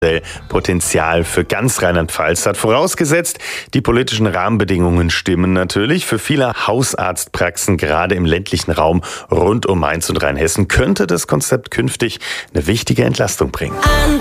Potenzial für ganz Rheinland-Pfalz hat. Vorausgesetzt, die politischen Rahmenbedingungen stimmen natürlich. Für viele Hausarztpraxen, gerade im ländlichen Raum rund um Mainz und Rheinhessen, könnte das Konzept künftig eine wichtige Entlastung bringen.